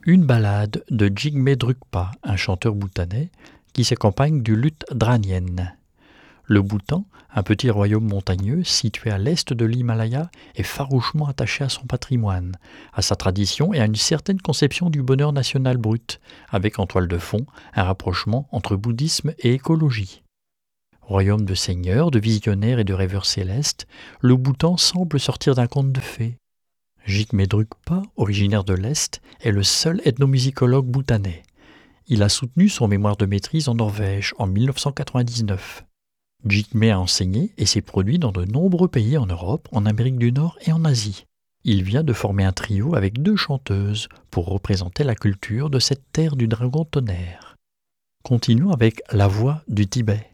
Une ballade de Jigme Drukpa, un chanteur bhoutanais, qui s'accompagne du luth dranienne. Le Bhoutan, un petit royaume montagneux situé à l'est de l'Himalaya, est farouchement attaché à son patrimoine, à sa tradition et à une certaine conception du bonheur national brut, avec en toile de fond un rapprochement entre bouddhisme et écologie. Royaume de seigneurs, de visionnaires et de rêveurs célestes, le Bhoutan semble sortir d'un conte de fées. Jigme Drukpa, originaire de l'Est, est le seul ethnomusicologue bhoutanais. Il a soutenu son mémoire de maîtrise en Norvège en 1999. Jigme a enseigné et s'est produit dans de nombreux pays en Europe, en Amérique du Nord et en Asie. Il vient de former un trio avec 2 chanteuses pour représenter la culture de cette terre du dragon tonnerre. Continuons avec la voix du Tibet.